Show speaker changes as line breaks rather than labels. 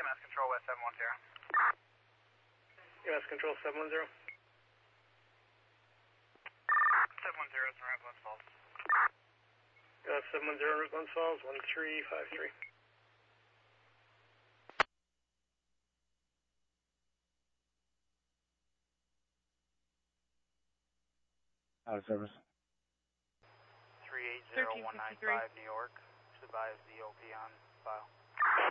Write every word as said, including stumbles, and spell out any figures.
M S Control West seven one zero.
E M S Control seven one zero.
seven one zero is around Glens Falls.
E M S seven one zero, Route Glens Falls, one three five three.
Out of service.
three eight zero one nine five New York. Should advise the O P on file.